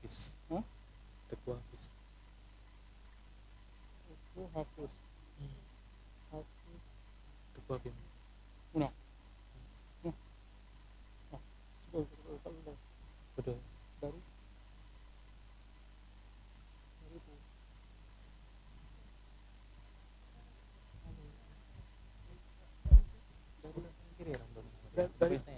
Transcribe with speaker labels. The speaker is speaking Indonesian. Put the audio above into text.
Speaker 1: Hafiz.
Speaker 2: Hah?
Speaker 1: Teguh Hafiz.
Speaker 2: Teguh Hafiz. Hafiz.
Speaker 1: Teguh Hafiz.
Speaker 2: Nah. Sudah.
Speaker 1: Udah.
Speaker 2: Dari
Speaker 1: Kiri ya, Rambut.
Speaker 2: dari